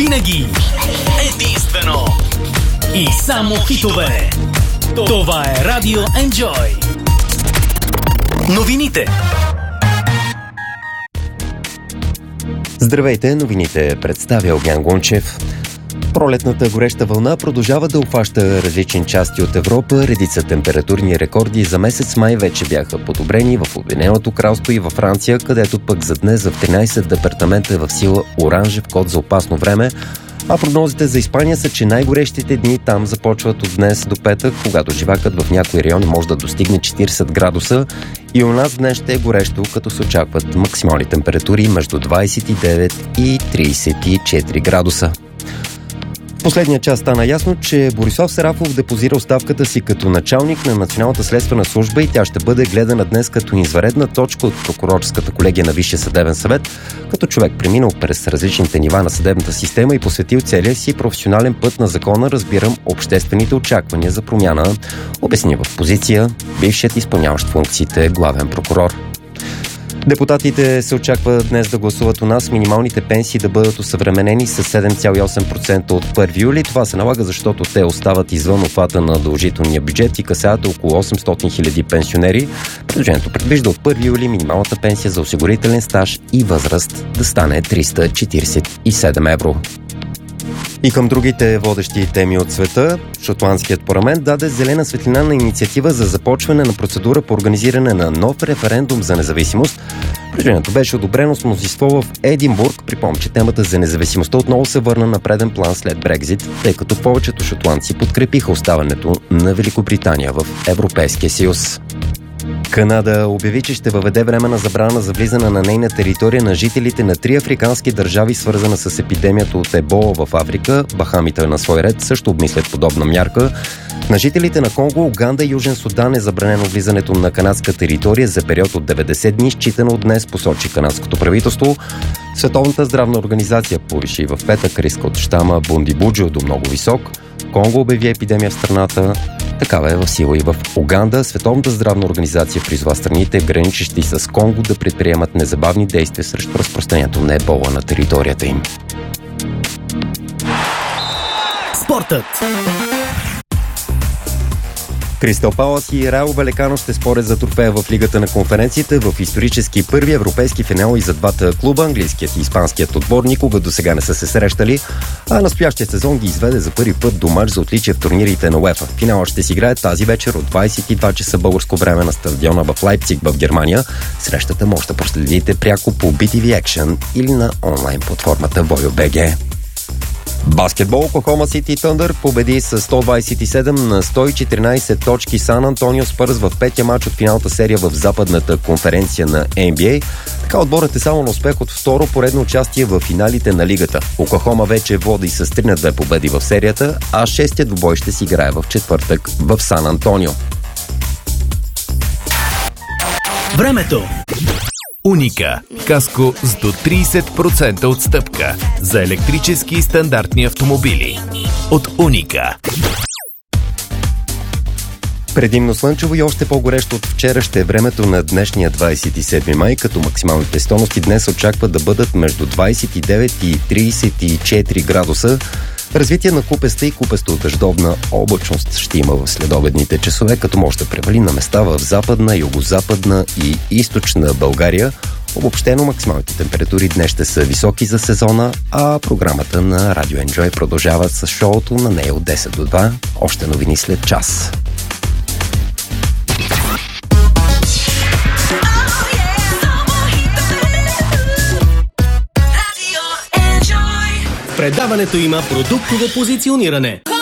Винаги единствено и само хитове. Това е Радио Enjoy. Новините. Здравейте, новините представя Огнян Гунчев. Пролетната гореща вълна продължава да обхваща различни части от Европа. Редица температурни рекорди за месец май вече бяха подобрени в Обединеното кралство и във Франция, където пък за днес в 13 департамента е в сила оранжев код за опасно време, а прогнозите за Испания са, че най-горещите дни там започват от днес до петък, когато живакът в някои райони може да достигне 40 градуса и у нас днес ще е горещо, като се очакват максимални температури между 29 и 34 градуса. В последния час стана ясно, че Борислав Сарафов депозира оставката си като началник на Националната следствена служба и тя ще бъде гледана днес като извънредна точка от прокурорската колегия на Висшия съдебен съвет, като човек преминал през различните нива на съдебната система и посветил целия си професионален път на закона, разбирам обществените очаквания за промяна, обясни в позиция бившият изпълняващ функциите главен прокурор. Депутатите се очаква днес да гласуват у нас минималните пенсии да бъдат осъвременени с 7,8% от 1 юли. Това се налага, защото те остават извън обхвата на дължителния бюджет и касаят около 800 хиляди пенсионери. Предложението предвижда от 1 юли минималната пенсия за осигурителен стаж и възраст да стане 347 евро. И към другите водещи теми от света, шотландският парламент даде зелена светлина на инициатива за започване на процедура по организиране на нов референдум за независимост. Предложението беше одобрено с мнозинство в Единбург. Припомням, че темата за независимостта отново се върна на преден план след Брекзит, тъй като повечето шотландци подкрепиха оставането на Великобритания в Европейския съюз. Канада обяви, че ще въведе временна забрана за влизане на нейна територия на жителите на 3 африкански държави, свързана с епидемията от ебола в Африка. Бахамите на свой ред също обмислят подобна мярка. На жителите на Конго, Уганда и Южен Судан е забранено влизането на канадска територия за период от 90 дни, считано от днес, посочи канадското правителство. Световната здравна организация повиши в петък риска от щама Бундибуджо до много висок. Конго обяви епидемия в страната. Такава е в сила и в Уганда. Световната здравна организация призова страните, граничещи с Конго, да предприемат незабавни действия срещу разпространението на ебола на територията им. Спортът. Кристал Палас и Рао Валекано ще спорят за трофея в Лигата на конференциите в исторически първи европейски финал и за двата клуба. Английският и испанският отбор никога досега не са се срещали, а настоящия сезон ги изведе за първи път до мач за отличие в турнирите на УЕФА. Финалът ще си играе тази вечер от 22 часа българско време на стадиона в Лайпциг в Германия. Срещата може да проследите пряко по BTV Action или на онлайн платформата Voyo.bg. Баскетбол. Оклахома Сити Thunder победи с 127 на 114 точки Сан Антонио Спърс в петия мач от финалната серия в западната конференция на NBA. Така отборът е само на успех от второ поредно участие в финалите на лигата. Оклахома вече води с 3 на 2 победи в серията, а шестият двубой ще си играе в четвъртък в Сан Антонио. Времето. Уника. Каско с до 30% отстъпка за електрически и стандартни автомобили. От Уника. Предимно слънчево и още по-горещо от вчера ще е времето на днешния 27 май, като максималните стойности днес очакват да бъдат между 29 и 34 градуса. Развитие на купеста и купесто-дъждовна облачност ще има в следобедните часове, като може да превали на места в западна, югозападна и източна България. Обобщено максималните температури днес ще са високи за сезона, а програмата на Радио Enjoy продължава с шоуто на нея от 10 до 2. Още новини след час. Предаването има продуктово позициониране.